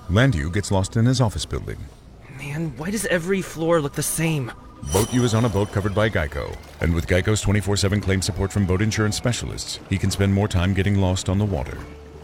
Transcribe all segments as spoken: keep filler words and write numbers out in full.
Landu gets lost in his office building. Man, why does every floor look the same? Boat U is on a boat covered by Geico. And with Geico's twenty-four seven claim support from boat insurance specialists, he can spend more time getting lost on the water.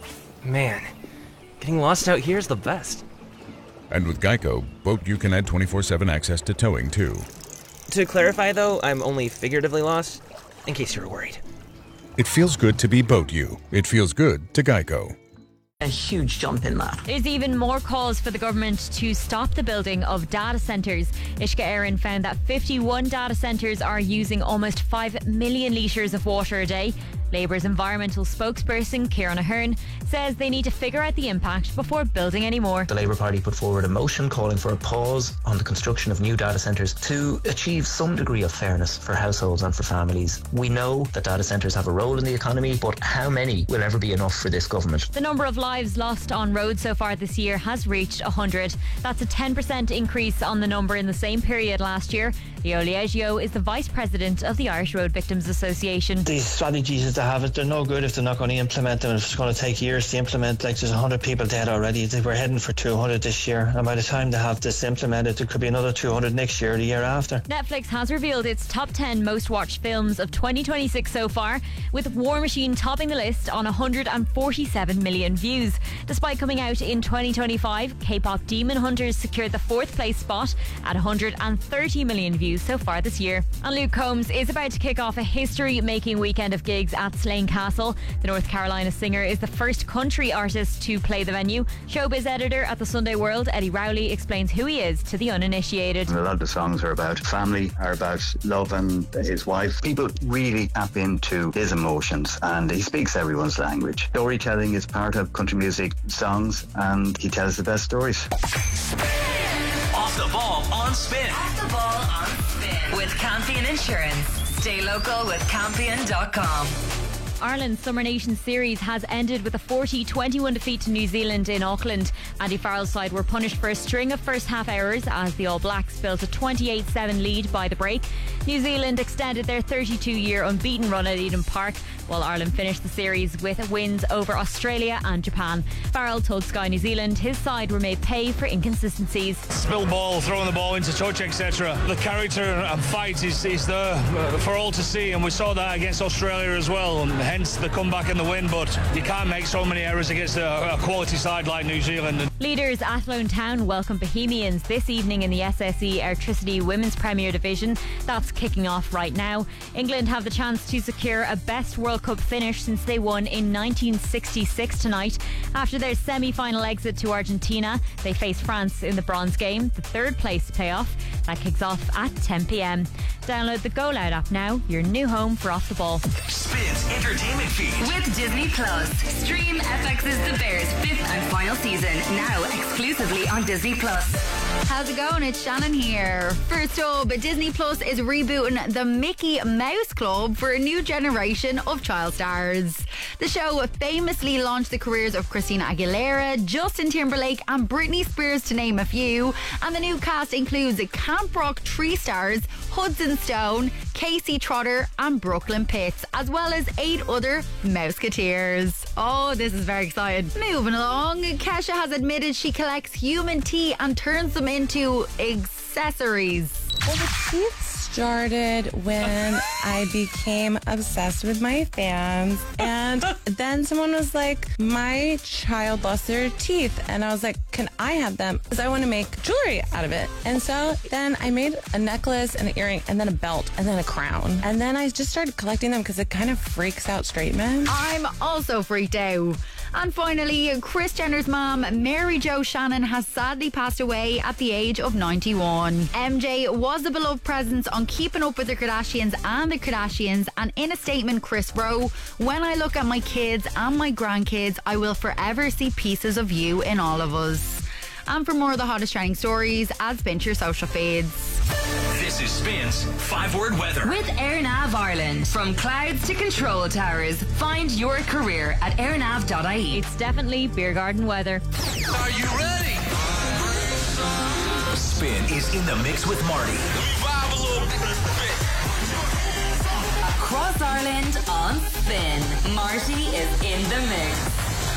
Man, getting lost out here is the best. And with Geico, Boat U can add twenty-four seven access to towing, too. To clarify, though, I'm only figuratively lost, in case you were worried. It feels good to be Boat U. It feels good to Geico. A huge jump in that. There's even more calls for the government to stop the building of data centres. Ishka Erin found that fifty-one data centres are using almost five million litres of water a day. Labour's environmental spokesperson, Kieran Ahern, says they need to figure out the impact before building any more. The Labour Party put forward a motion calling for a pause on the construction of new data centres to achieve some degree of fairness for households and for families. We know that data centres have a role in the economy, but how many will ever be enough for this government? The number of lives lost on roads so far this year has reached one hundred. That's a ten percent increase on the number in the same period last year. Leo Liegio is the Vice President of the Irish Road Victims Association. These strategies to have it, they're no good if they're not going to implement them. If it's going to take years to implement, like there's one hundred people dead already. We're heading for two hundred this year, and by the time they have this implemented, there could be another two hundred next year or the year after. Netflix has revealed its top ten most watched films of twenty twenty-six so far, with War Machine topping the list on one hundred forty-seven million views. Despite coming out in twenty twenty-five, K-pop Demon Hunters secured the fourth place spot at one hundred thirty million views so far this year. And Luke Combs is about to kick off a history-making weekend of gigs at Slane Castle. The North Carolina singer is the first country artist to play the venue. Showbiz editor at the Sunday World, Eddie Rowley, explains who he is to the uninitiated. A lot of the songs are about family, are about love and his wife. People really tap into his emotions, and he speaks everyone's language. Storytelling is part of country music songs, and he tells the best stories. Off the ball on Spin. Off the ball on Spin. With Campion Insurance. Stay local with Campion dot com. Ireland's Summer Nations series has ended with a forty twenty-one defeat to New Zealand in Auckland. Andy Farrell's side were punished for a string of first half errors as the All Blacks built a twenty-eight seven lead by the break. New Zealand extended their thirty-two year unbeaten run at Eden Park, while Ireland finished the series with wins over Australia and Japan. Farrell told Sky New Zealand his side were made pay for inconsistencies. Spill ball, throwing the ball into touch, et cetera. The character and fight is, is there for all to see, and we saw that against Australia as well. And hence the comeback and the win, but you can't make so many errors against a, a quality side like New Zealand. Leaders Athlone Town welcome Bohemians this evening in the S S E Airtricity Women's Premier Division. That's kicking off right now. England have the chance to secure a best World Cup finish since they won in nineteen sixty-six tonight. After their semi-final exit to Argentina, they face France in the bronze game, the third place playoff. That kicks off at ten p.m. Download the Go Loud app now, your new home for Off the Ball. Spins entertainment feed. With Disney Plus. Stream F X's The Bears fifth and final season, now exclusively on Disney Plus. How's it going? It's Shannon here. First up, Disney Plus is rebooting the Mickey Mouse Club for a new generation of child stars. The show famously launched the careers of Christina Aguilera, Justin Timberlake and Britney Spears, to name a few. And the new cast includes Camp Rock Tree stars Hudson Stone, Casey Trotter and Brooklyn Pitts, as well as eight other Mouseketeers. Oh, this is very exciting. Moving along, Kesha has admitted she collects human teeth and turns them into accessories. Well, the teeth started when I became obsessed with my fans, and then someone was like, my child lost their teeth, and I was like, can I have them? Because I want to make jewelry out of it. And so then I made a necklace and an earring and then a belt and then a crown, and then I just started collecting them because it kind of freaks out straight men. I'm also freaked out. And finally, Kris Jenner's mom, Mary Jo Shannon, has sadly passed away at the age of ninety-one. M J was a beloved presence on Keeping Up with the Kardashians and the Kardashians, and in a statement, Kris wrote, "When I look at my kids and my grandkids, I will forever see pieces of you in all of us." And for more of the hottest trending stories, add Spin to your social feeds. This is Spin's five-word weather. With AirNav Ireland. From clouds to control towers, find your career at airnav dot I E. It's definitely beer garden weather. Are you ready? Spin is in the mix with Marty. Revive a little bit. Across Ireland on Spin, Marty is in the mix.